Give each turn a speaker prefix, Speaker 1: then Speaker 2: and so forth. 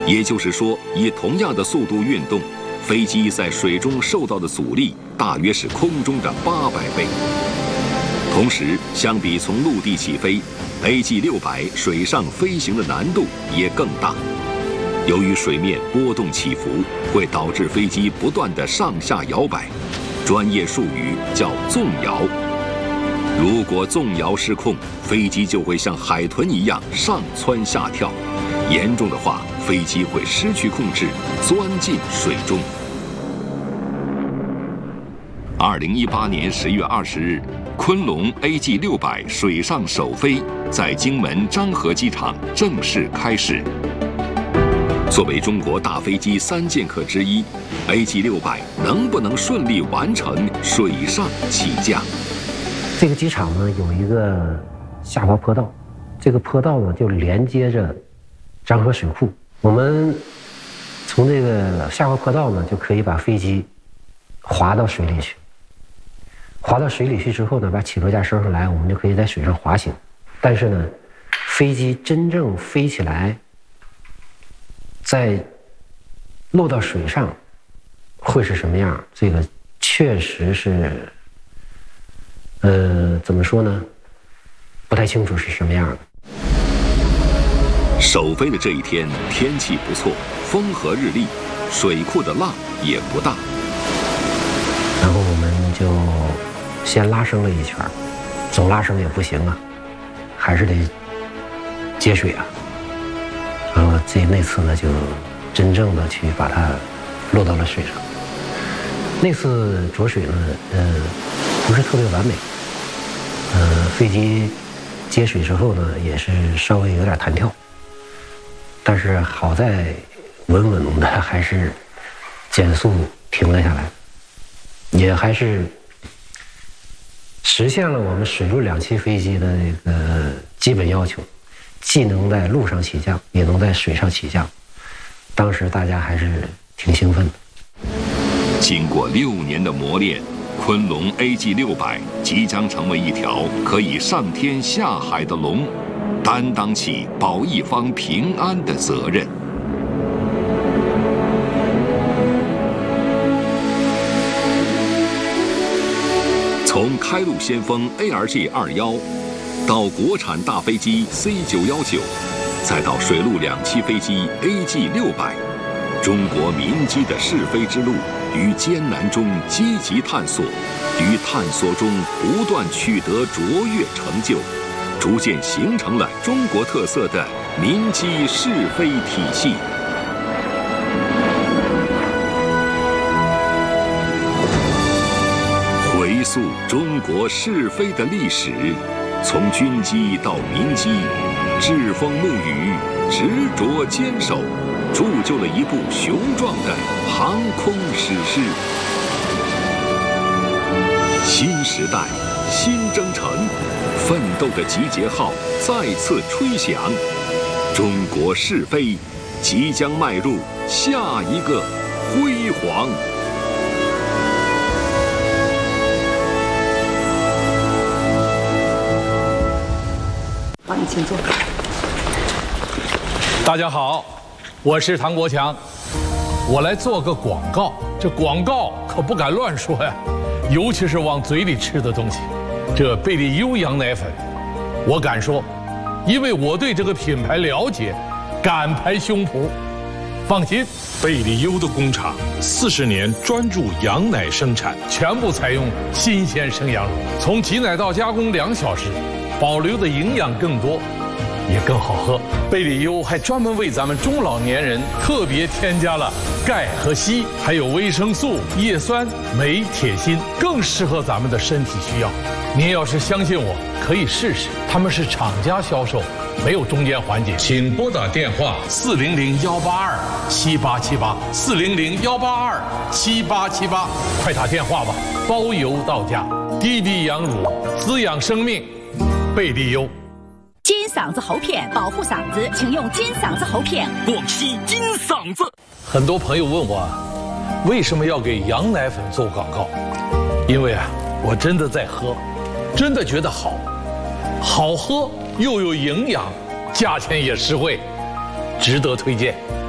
Speaker 1: 也就是说，以同样的速度运动，飞机在水中受到的阻力大约是空中的800倍。同时，相比从陆地起飞，AG600水上飞行的难度也更大。由于水面波动起伏，会导致飞机不断的上下摇摆，专业术语叫纵摇。如果纵摇失控，飞机就会像海豚一样上蹿下跳，严重的话，飞机会失去控制，钻进水中。2018年10月20日，昆龙 AG600水上首飞在荆门漳河机场正式开始。作为中国大飞机3剑客之一 ，AG600能不能顺利完成水上起降？
Speaker 2: 这个机场呢有一个下滑坡道，这个坡道呢就连接着漳河水库。我们从这个下滑坡道呢就可以把飞机滑到水里去。滑到水里去之后呢，把起落架升上来，我们就可以在水上滑行。但是呢，飞机真正飞起来，在落到水上会是什么样？这个确实是，怎么说呢？不太清楚是什么样的。
Speaker 1: 首飞的这一天，天气不错，风和日丽，水库的浪也不大。
Speaker 2: 然后我们就先拉升了一圈，总拉升也不行啊，还是得接水啊。然后那次呢，就真正的去把它落到了水上。那次着水呢，不是特别完美。飞机接水之后呢，也是稍微有点弹跳，但是好在稳稳的还是减速停了下来，也还是实现了我们水陆两栖飞机的这个基本要求，既能在陆上起降，也能在水上起降。当时大家还是挺兴奋的。
Speaker 1: 经过6年的磨练，昆龙 AG600即将成为一条可以上天下海的龙，担当起保一方平安的责任。从开路先锋 ARJ21到国产大飞机 C919，再到水陆两栖飞机 AG600，中国民机的试飞之路于艰难中积极探索，于探索中不断取得卓越成就，逐渐形成了中国特色的民机试飞体系。回溯中国试飞的历史，从军机到民机，栉风沐雨，执着坚守，铸就了一部雄壮的航空史诗。新时代，新征程，奋斗的集结号再次吹响，中国试飞即将迈入下一个辉煌。
Speaker 3: 你请坐。
Speaker 4: 大家好，我是唐国强，我来做个广告。这广告可不敢乱说呀，尤其是往嘴里吃的东西。这贝利优羊奶粉，我敢说，因为我对这个品牌了解，敢拍胸脯。放心，
Speaker 5: 贝利优的工厂40年专注羊奶生产，
Speaker 4: 全部采用新鲜生羊乳，从挤奶到加工2小时。保留的营养更多，也更好喝。贝利优还专门为咱们中老年人特别添加了钙和硒，还有维生素、叶酸、镁、铁、锌，更适合咱们的身体需要。您要是相信我，可以试试。他们是厂家销售，没有中间环节。请拨打电话400-182-7878，400-182-7878，快打电话吧，包邮到家。滴滴羊乳，滋养生命。贝利优
Speaker 3: 金嗓子喉片保护嗓子，请用金嗓子喉片。
Speaker 1: 广西金嗓子。
Speaker 4: 很多朋友问我，为什么要给羊奶粉做广告？因为我真的在喝，真的觉得好，好喝又有营养，价钱也实惠，值得推荐。